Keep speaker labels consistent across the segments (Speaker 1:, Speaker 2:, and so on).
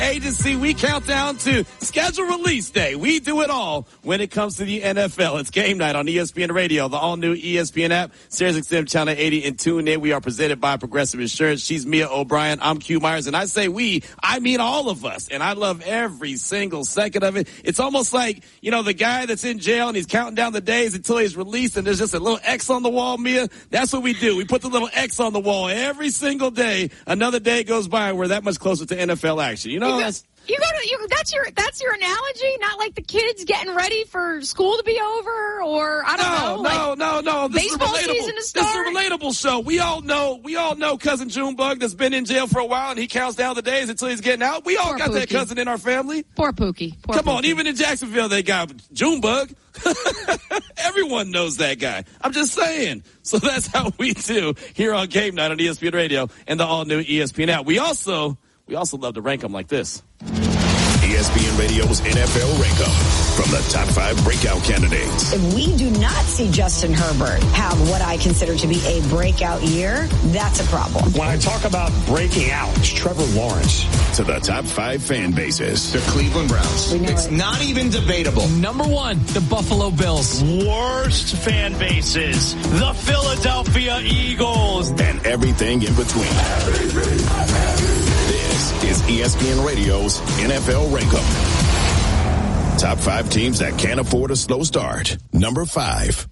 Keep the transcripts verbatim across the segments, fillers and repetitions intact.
Speaker 1: Agency, we count down to schedule release day. We do it all when it comes to the N F L. It's game night on E S P N Radio, the all-new E S P N app, SiriusXM Channel eighty, and tune in. We are presented by Progressive Insurance. She's Mia O'Brien. I'm Q Myers, and I say we, I mean all of us, and I love every single second of it. It's almost like, you know, the guy that's in jail, and he's counting down the days until he's released, and there's just a little X on the wall, Mia. That's what we do. We put the little X on the wall every single day. Another day goes by, and we're that much closer to N F L action. You know,
Speaker 2: You go, you go to you. That's your that's your analogy. Not like the kids getting ready for school to be over, or I don't
Speaker 1: no,
Speaker 2: know.
Speaker 1: No,
Speaker 2: like
Speaker 1: no, no, no. This
Speaker 2: baseball
Speaker 1: is
Speaker 2: season to start.
Speaker 1: This is a relatable show. We all know. We all know cousin Junebug that's been in jail for a while, and he counts down the days until he's getting out. We all
Speaker 2: Poor
Speaker 1: got
Speaker 2: Pookie.
Speaker 1: that cousin in our family.
Speaker 2: Poor Pookie. Poor
Speaker 1: Come
Speaker 2: Pookie.
Speaker 1: on, even in Jacksonville they got Junebug. Everyone knows that guy. I'm just saying. So that's how we do here on Game Night on E S P N Radio and the all new E S P N app. We also we also love to rank them like this.
Speaker 3: E S P N Radio's N F L Rank-Up from the top five breakout candidates.
Speaker 4: If we do not see Justin Herbert have what I consider to be a breakout year, that's a problem.
Speaker 5: When I talk about breaking out, it's Trevor Lawrence.
Speaker 3: To the top five fan bases.
Speaker 6: The Cleveland Browns. It's
Speaker 4: it.
Speaker 6: not even debatable.
Speaker 7: Number one, the Buffalo Bills.
Speaker 8: Worst fan bases, the Philadelphia Eagles.
Speaker 3: And everything in between. This is E S P N Radio's N F L Rank-Up. Top five teams that can't afford a slow start. Number five.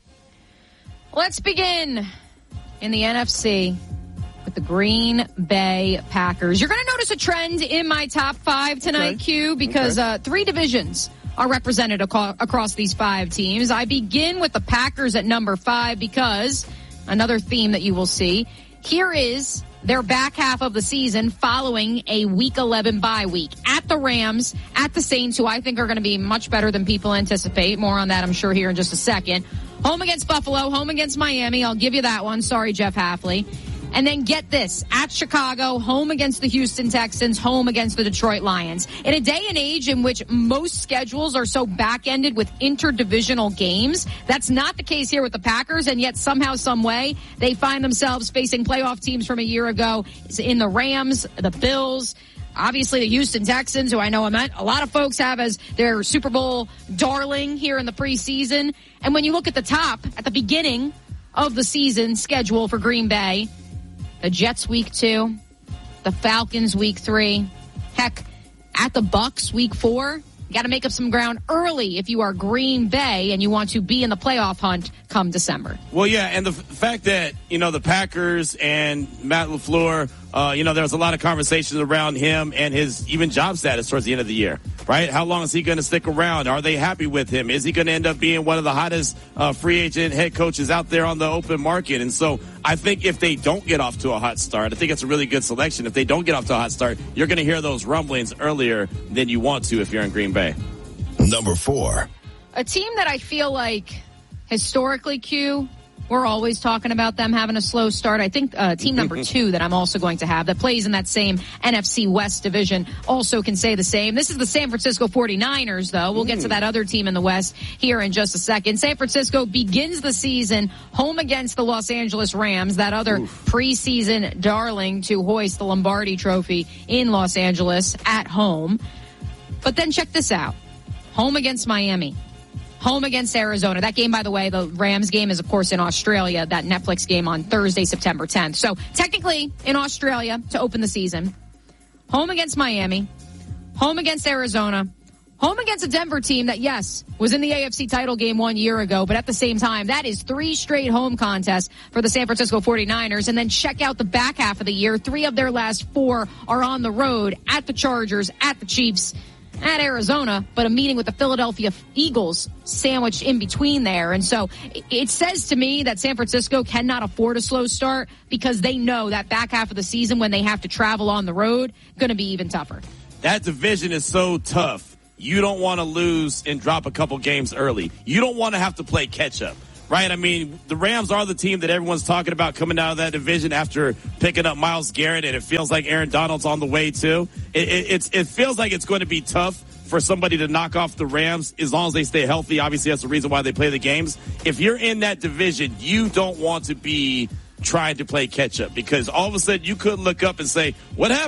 Speaker 2: Let's begin in the N F C with the Green Bay Packers. You're going to notice a trend in my top five tonight, okay. Q, because okay. uh, three divisions are represented ac- across these five teams. I begin with the Packers at number five because another theme that you will see here is their back half of the season following a week eleven bye week at the Rams, at the Saints, who I think are going to be much better than people anticipate. More on that, I'm sure, here in just a second. Home against Buffalo, home against Miami. I'll give you that one. Sorry, Jeff Hafley. And then get this, at Chicago, home against the Houston Texans, home against the Detroit Lions. In a day and age in which most schedules are so back-ended with interdivisional games, that's not the case here with the Packers, and yet somehow, some way, they find themselves facing playoff teams from a year ago in the Rams, the Bills, obviously the Houston Texans, who I know a lot of folks have as their Super Bowl darling here in the preseason. And when you look at the top, at the beginning of the season schedule for Green Bay, the Jets week two, the Falcons week three, heck, at the Bucks week four. You got to make up some ground early if you are Green Bay and you want to be in the playoff hunt come December.
Speaker 1: Well, yeah, and the f- fact that, you know, the Packers and Matt LaFleur, uh, you know, there was a lot of conversations around him and his even job status towards the end of the year, right? How long is he going to stick around? Are they happy with him? Is he going to end up being one of the hottest uh, free agent head coaches out there on the open market? And so I think if they don't get off to a hot start, I think it's a really good selection. If they don't get off to a hot start, you're going to hear those rumblings earlier than you want to if you're in Green Bay.
Speaker 3: Number four.
Speaker 2: A team that I feel like historically, Q, we're always talking about them having a slow start. I think uh, team number two that I'm also going to have that plays in that same N F C West division also can say the same. This is the San Francisco forty-niners, though. We'll get to that other team in the West here in just a second. San Francisco begins the season home against the Los Angeles Rams, that other Oof. preseason darling to hoist the Lombardi Trophy in Los Angeles at home. But then check this out. Home against Miami. Home against Arizona. That game, by the way, the Rams game is, of course, in Australia, that Netflix game on Thursday, September tenth. So technically in Australia to open the season. Home against Miami. Home against Arizona. Home against a Denver team that, yes, was in the A F C title game one year ago, but at the same time, that is three straight home contests for the San Francisco forty-niners. And then check out the back half of the year. Three of their last four are on the road at the Chargers, at the Chiefs, at Arizona, but a meeting with the Philadelphia Eagles sandwiched in between there. And so it says to me that San Francisco cannot afford a slow start because they know that back half of the season when they have to travel on the road, going to be even tougher.
Speaker 1: That division is so tough. You don't want to lose and drop a couple games early. You don't want to have to play catch up. Right? I mean, the Rams are the team that everyone's talking about coming out of that division after picking up Myles Garrett, and it feels like Aaron Donald's on the way, too. It, it, it's, it feels like it's going to be tough for somebody to knock off the Rams as long as they stay healthy. Obviously, that's the reason why they play the games. If you're in that division, you don't want to be trying to play catch-up because all of a sudden you could look up and say, what happened?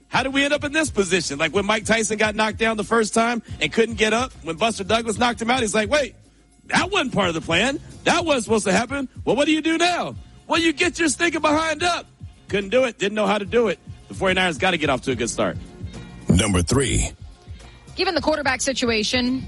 Speaker 1: how did we end up in this position? Like when Mike Tyson got knocked down the first time and couldn't get up, when Buster Douglas knocked him out, he's like, wait, that wasn't part of the plan. That wasn't supposed to happen. Well, what do you do now? Well, you get your stinking behind up. Couldn't do it. Didn't know how to do it. The 49ers got to get off to a good start.
Speaker 3: Number three.
Speaker 2: Given the quarterback situation,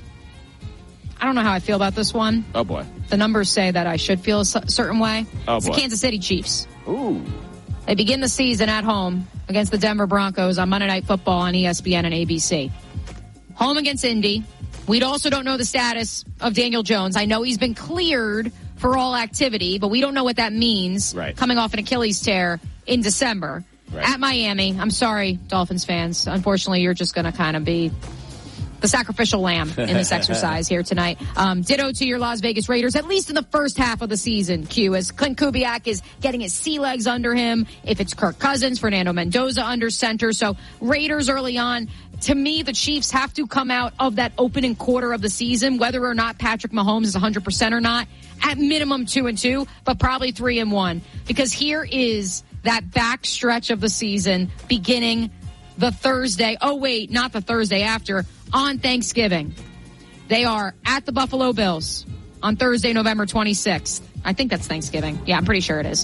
Speaker 2: I don't know how I feel about this one.
Speaker 1: Oh, boy.
Speaker 2: The numbers say that I should feel a certain way.
Speaker 1: Oh,
Speaker 2: it's
Speaker 1: boy.
Speaker 2: the Kansas City Chiefs.
Speaker 1: Ooh.
Speaker 2: They begin the season at home against the Denver Broncos on Monday Night Football on E S P N and A B C. Home against Indy. We also don't know the status of Daniel Jones. I know he's been cleared for all activity, but we don't know what that means
Speaker 1: right.
Speaker 2: coming off an Achilles tear in December. Right. At Miami. I'm sorry, Dolphins fans. Unfortunately, you're just going to kind of be the sacrificial lamb in this exercise here tonight. Um, ditto to your Las Vegas Raiders, at least in the first half of the season, Q, as Clint Kubiak is getting his sea legs under him. If it's Kirk Cousins, Fernando Mendoza under center. So Raiders early on. To me, the Chiefs have to come out of that opening quarter of the season, whether or not Patrick Mahomes is one hundred percent or not, at minimum two and two, but probably three and one. Because here is that back stretch of the season beginning the Thursday. Oh, wait, not the Thursday after. On Thanksgiving. They are at the Buffalo Bills on Thursday, November twenty-sixth. I think that's Thanksgiving. Yeah, I'm pretty sure it is.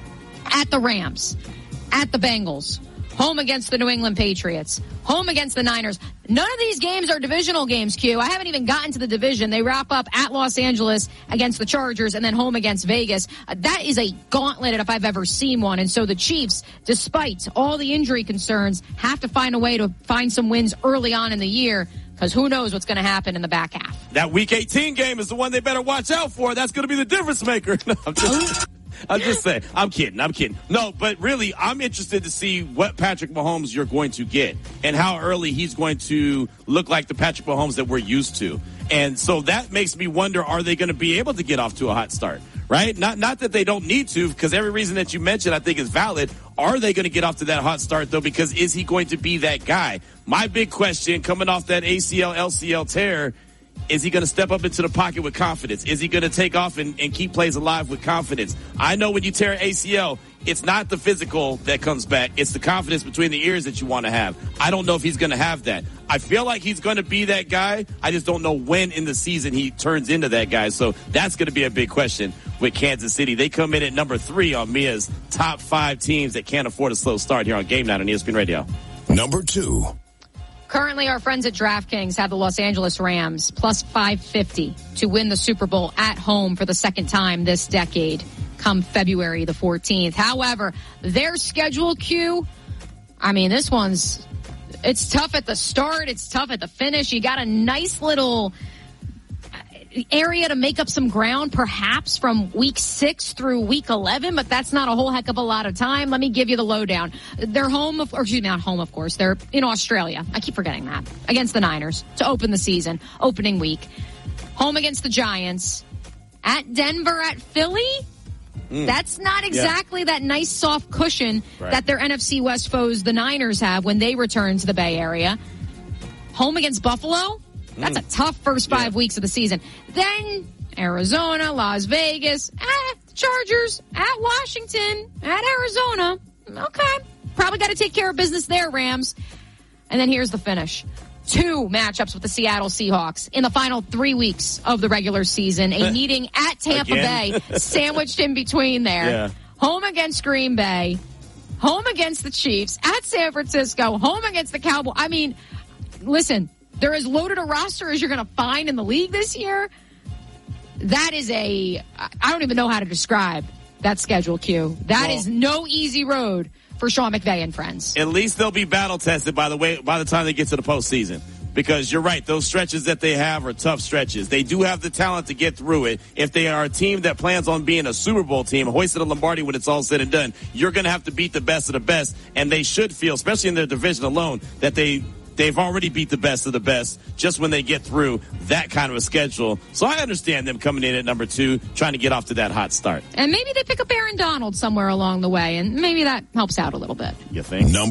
Speaker 2: At the Rams. At the Bengals. Home against the New England Patriots. Home against the Niners. None of these games are divisional games, Q. I haven't even gotten to the division. They wrap up at Los Angeles against the Chargers and then home against Vegas. Uh, that is a gauntlet if I've ever seen one. And so the Chiefs, despite all the injury concerns, have to find a way to find some wins early on in the year because who knows what's going to happen in the back half.
Speaker 1: That Week eighteen game is the one they better watch out for. That's going to be the difference maker. No, I'm just... I'm just saying. I'm kidding. I'm kidding. No, but really, I'm interested to see what Patrick Mahomes you're going to get and how early he's going to look like the Patrick Mahomes that we're used to. And so that makes me wonder, are they going to be able to get off to a hot start? Right? Not not that they don't need to, because every reason that you mentioned I think is valid. Are they going to get off to that hot start, though? Because is he going to be that guy? My big question coming off that A C L, L C L tear, is he going to step up into the pocket with confidence? Is he going to take off and, and keep plays alive with confidence? I know when you tear an A C L, it's not the physical that comes back. It's the confidence between the ears that you want to have. I don't know if he's going to have that. I feel like he's going to be that guy. I just don't know when in the season he turns into that guy. So that's going to be a big question with Kansas City. They come in at number three on Mia's top five teams that can't afford a slow start here on Game Night on E S P N Radio.
Speaker 3: Number two.
Speaker 2: Currently, our friends at DraftKings have the Los Angeles Rams plus five fifty to win the Super Bowl at home for the second time this decade come February the fourteenth. However, their schedule, Q, I mean, this one's, it's tough at the start. It's tough at the finish. You got a nice little area to make up some ground, perhaps from week six through week eleven, but that's not a whole heck of a lot of time. Let me give you the lowdown. They're home, of, or excuse me, not home, of course. They're in Australia. I keep forgetting that. Against the Niners to open the season, opening week. Home against the Giants. At Denver, at Philly. Mm. That's not exactly yeah. that nice soft cushion right. that their N F C West foes, the Niners, have when they return to the Bay Area. Home against Buffalo. That's a tough first five yeah. weeks of the season. Then Arizona, Las Vegas, at the Chargers, at Washington, at Arizona. Okay. Probably got to take care of business there, Rams. And then here's the finish. Two matchups with the Seattle Seahawks in the final three weeks of the regular season. A meeting at Tampa Bay, sandwiched in between there. Yeah. Home against Green Bay. Home against the Chiefs. At San Francisco. Home against the Cowboys. I mean, listen. They're as loaded a roster as you're going to find in the league this year. That is a, I don't even know how to describe that schedule, Q. That well, is no easy road for Sean McVay and friends.
Speaker 1: At least they'll be battle tested by the way by the time they get to the postseason. Because you're right, those stretches that they have are tough stretches. They do have the talent to get through it. If they are a team that plans on being a Super Bowl team, hoisted a Lombardi when it's all said and done, you're going to have to beat the best of the best. And they should feel, especially in their division alone, that they They've already beat the best of the best just when they get through that kind of a schedule. So I understand them coming in at number two, trying to get off to that hot start.
Speaker 2: And maybe they pick up Aaron Donald somewhere along the way, and maybe that helps out a little bit.
Speaker 1: You think?
Speaker 3: Number